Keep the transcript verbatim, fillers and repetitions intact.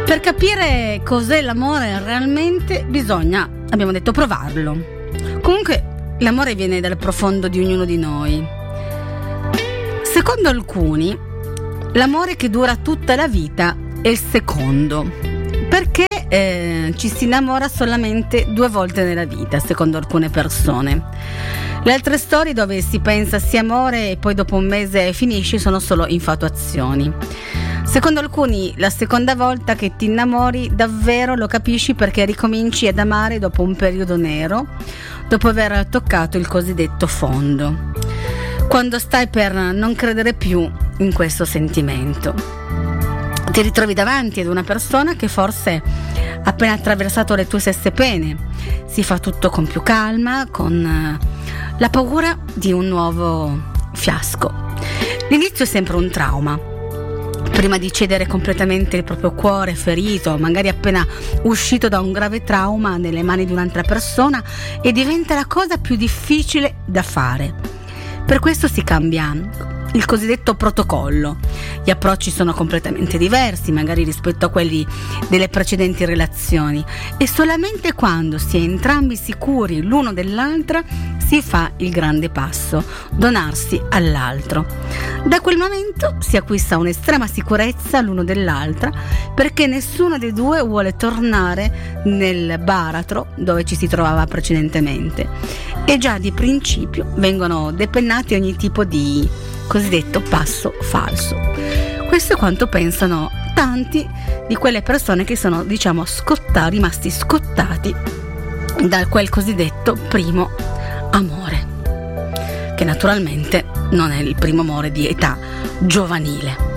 Per capire cos'è l'amore realmente bisogna, abbiamo detto, provarlo. Comunque l'amore viene dal profondo di ognuno di noi. Secondo alcuni, l'amore che dura tutta la vita è il secondo, perché eh, ci si innamora solamente due volte nella vita, secondo alcune persone. Le altre storie dove si pensa sia amore e poi dopo un mese finisce sono solo infatuazioni. Secondo alcuni la seconda volta che ti innamori davvero lo capisci perché ricominci ad amare dopo un periodo nero, dopo aver toccato il cosiddetto fondo, quando stai per non credere più in questo sentimento. Ti ritrovi davanti ad una persona che forse ha appena attraversato le tue stesse pene, si fa tutto con più calma, con la paura di un nuovo fiasco. L'inizio è sempre un trauma. Prima di cedere completamente il proprio cuore ferito, magari appena uscito da un grave trauma, nelle mani di un'altra persona, e diventa la cosa più difficile da fare. Per questo si cambia il cosiddetto protocollo. Gli approcci sono completamente diversi, magari rispetto a quelli delle precedenti relazioni, e solamente quando si è entrambi sicuri l'uno dell'altra si fa il grande passo, donarsi all'altro. Da quel momento si acquista un'estrema sicurezza l'uno dell'altra, perché nessuno dei due vuole tornare nel baratro dove ci si trovava precedentemente, e già di principio vengono depennati ogni tipo di cosiddetto passo falso. Questo è quanto pensano tanti di quelle persone che sono, diciamo, scottati, rimasti scottati da quel cosiddetto primo amore, che naturalmente non è il primo amore di età giovanile.